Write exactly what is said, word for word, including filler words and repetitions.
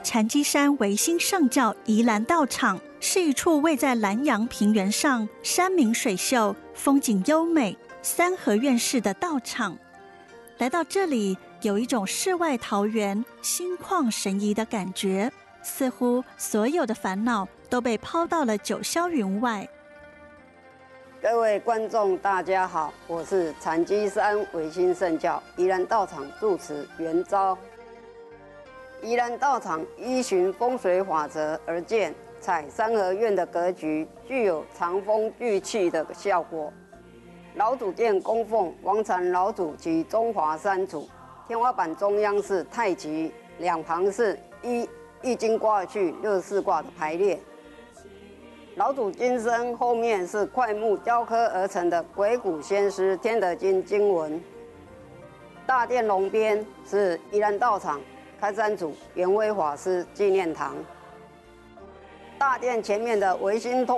禅机山维新圣教宜兰道场是一处位在兰阳平原上，山明水秀，风景优美，三合院式的道场。来到这里，有一种世外桃源、心旷神怡的感觉，似乎所有的烦恼都被抛到了九霄云外。 各位观众，大家好，我是禅机山维新圣教宜兰道场住持袁昭。宜兰道场依循风水法则而建，采三合院的格局，具有藏风聚气的效果。老主殿供奉王禅老祖及中华三祖，天花板中央是太极，两旁是依易经卦序六十四卦的排列。老祖金身后面是块木雕刻而成的鬼谷先师天德经经文。大殿龙边是宜兰道场开山祖圆威法师纪念堂。大殿前面的维新通